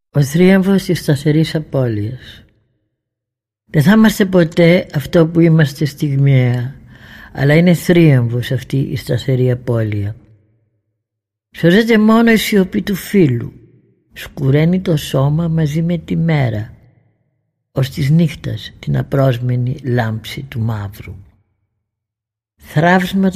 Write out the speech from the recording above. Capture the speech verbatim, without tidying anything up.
Ο θρίαμβος της σταθερής απώλειας. Δεν θα είμαστε ποτέ αυτό που είμαστε στιγμιαία, αλλά είναι θρίαμβος αυτή η σταθερή απώλεια. Σωρεύεται μόνο η σιωπή του φύλου, σκουραίνει το σώμα μαζί με τη μέρα, ως της νύχτας την απρόσμενη λάμψη του μαύρου. Θράψματα